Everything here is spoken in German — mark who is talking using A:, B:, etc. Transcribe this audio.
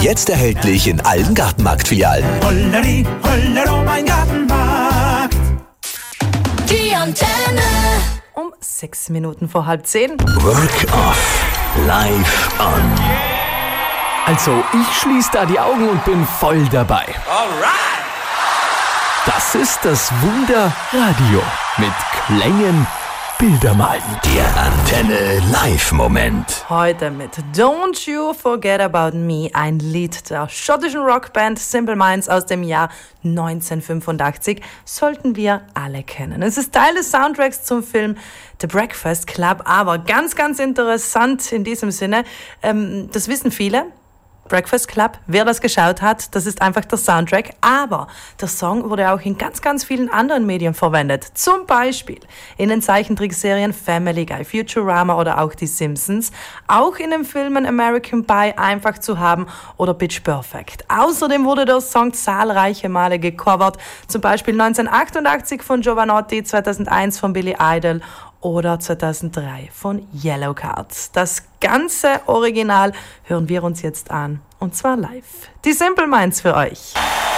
A: Jetzt erhältlich in allen Gartenmarktfilialen.
B: Holleri, Hollero, mein Gartenmarkt.
C: Die Antenne.
D: Um 6 Minuten vor 9:30.
A: Work Off. Live on.
E: Also, ich schließe da die Augen und bin voll dabei.
B: Alright.
E: Das ist das Wunder-Radio. Mit Klängen, Bilder malen.
A: Der Antenne Live-Moment.
D: Heute mit Don't You Forget About Me, ein Lied der schottischen Rockband Simple Minds aus dem Jahr 1985, sollten wir alle kennen. Es ist Teil des Soundtracks zum Film The Breakfast Club, aber ganz, ganz interessant in diesem Sinne, das wissen viele. Breakfast Club, wer das geschaut hat, das ist einfach der Soundtrack, aber der Song wurde auch in ganz, ganz vielen anderen Medien verwendet. Zum Beispiel in den Zeichentrickserien Family Guy, Futurama oder auch Die Simpsons, auch in den Filmen American Pie, Einfach zu haben oder Pitch Perfect. Außerdem wurde der Song zahlreiche Male gecovert, zum Beispiel 1988 von Jovanotti, 2001 von Billy Idol oder 2003 von Yellowcard. Das ganze Original hören wir uns jetzt an, und zwar live. Die Simple Minds für euch.